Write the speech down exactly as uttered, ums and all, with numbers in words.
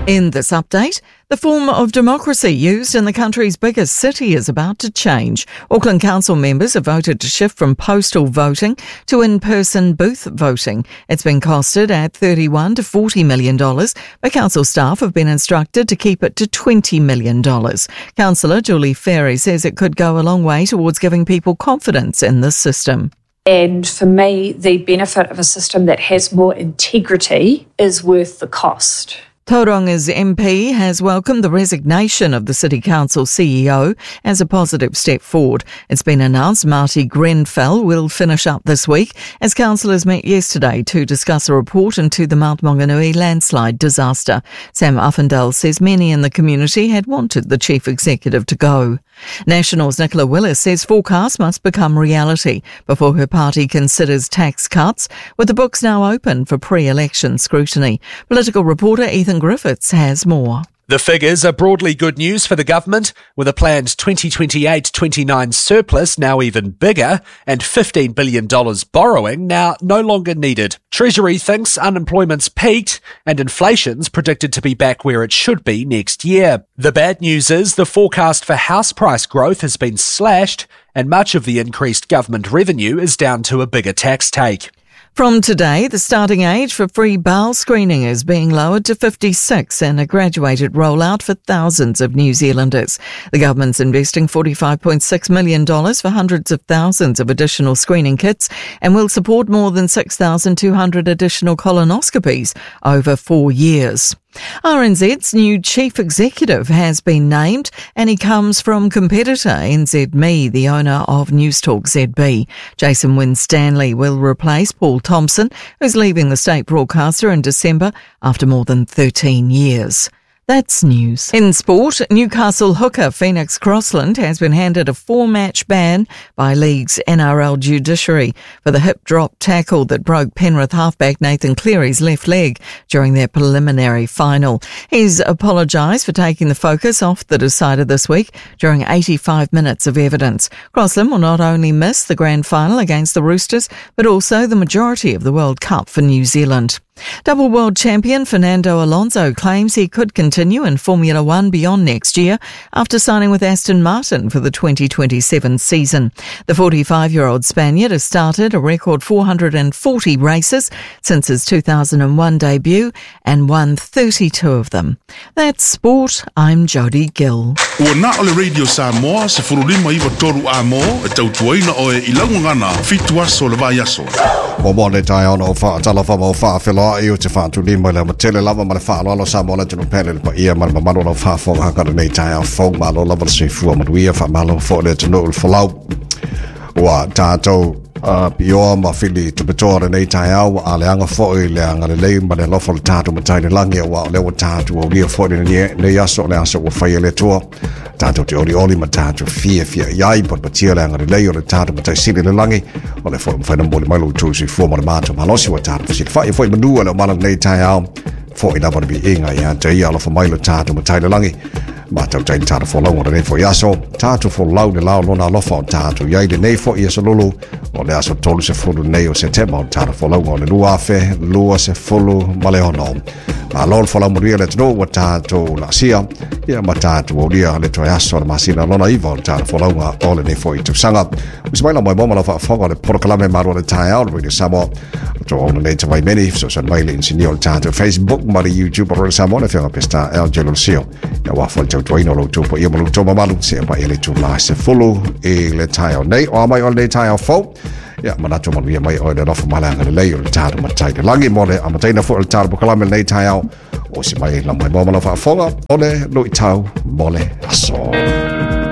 In this update, the form of democracy used in the country's biggest city is about to change. Auckland Council members have voted to shift from postal voting to in-person booth voting. It's been costed at thirty-one to forty million dollars, but council staff have been instructed to keep it to twenty million dollars. Councillor Julie Ferry says it could go a long way towards giving people confidence in this system. And for me, the benefit of a system that has more integrity is worth the cost. Tauranga's M P has welcomed the resignation of the City Council C E O as a positive step forward. It's been announced Marty Grenfell will finish up this week as councillors met yesterday to discuss a report into the Mount Maunganui landslide disaster. Sam Uffindale says many in the community had wanted the chief executive to go. National's Nicola Willis says forecasts must become reality before her party considers tax cuts, with the books now open for pre-election scrutiny. Political reporter Ethan Griffiths has more. The figures are broadly good news for the government, with a planned twenty twenty-eight twenty-nine surplus now even bigger and fifteen billion dollars borrowing now no longer needed. Treasury thinks unemployment's peaked and inflation's predicted to be back where it should be next year. The bad news is the forecast for house price growth has been slashed and much of the increased government revenue is down to a bigger tax take. From today, the starting age for free bail screening is being lowered to fifty-six in a graduated rollout for thousands of New Zealanders. The government's investing forty-five point six million dollars for hundreds of thousands of additional screening kits and will support more than six thousand two hundred additional colonoscopies over four years. R N Z's new chief executive has been named and he comes from competitor N Z M E, the owner of Newstalk Z B. Jason Winstanley will replace Paul Thompson, who's leaving the state broadcaster in December after more than thirteen years. That's news. In sport, Newcastle hooker Phoenix Crossland has been handed a four-match ban by League's N R L judiciary for the hip drop tackle that broke Penrith halfback Nathan Cleary's left leg during their preliminary final. He's apologised for taking the focus off the decider this week during eighty-five minutes of evidence. Crossland will not only miss the grand final against the Roosters, but also the majority of the World Cup for New Zealand. Double world champion Fernando Alonso claims he could continue in Formula One beyond next year after signing with Aston Martin for the twenty twenty-seven season. The forty-five-year-old Spaniard has started a record four hundred forty races since his two thousand one debut and won thirty-two of them. That's sport. I'm Jody Gill. Ua na ole Radio Samoa se furulima iwa toru a mo e tautuaina o e ilangungana fitu aso le vai aso. O mone tai ono o wha tala wha mo wha whiloa i o te wha tu lima le ma tele lava ma le wha aloalo Samoa le tunu pele le pa ia ma le mamano la wha wha hakara nei tai au whong ma lo lava le se fua ma duia wha malo fo le tunu ul whalau. Ua tātou Uh, pioa ma fili tupetoa nei tai au a le anga foi le anga le lei ma le lofo le tātu ma tai le langi wa le wa tātu o lia foi le nei aso le aso wa whai le toa tātu te ori ori ma tātu fia fia iai pot patia le anga le lei o le tātu ma tai sili le langi o le foi mwhai nambo le mailu tu si fua ma le mātu ma losi wa tātu si whai foi manua le malang nei tai au foi lava le bi inga ia te ia alofa mailu tātu ma tai le langi ma tau tai tātu fo lau o le nei foi aso tātu fo lau le lau lona alofa o tātu iai le nei foi aso lulu o le aso tolu se fulu nei o September o tāra whalau o le lua afe, lua se fulu ma le hono. Ma lol whalau muria le tino wa tātou la sia, ia ma tātou o lia le toi aso le masina lona iwa o tāra whalau o le nefo i tūsanga. Usimaila mai moma la whafonga le porokalame maru le tai au le Samoa. To o le nei te mai meni, so san mai le insini o le tātou Facebook, ma le YouTube o le Samoa, le whianga pesta el jelo sio. Ia wafo le tau tuaino lo tupo ia malu toma malu, se pa ele tu la se fulu i le tai au nei, o mai o le tai au fau. Ja, maar dat we mai o le rofa malanga le lei o le tāru matai le langi mo le amateina fo le tāru pokalame nei tai au o si mai la mai mo mala fa fonga o le lo i tau mo le aso.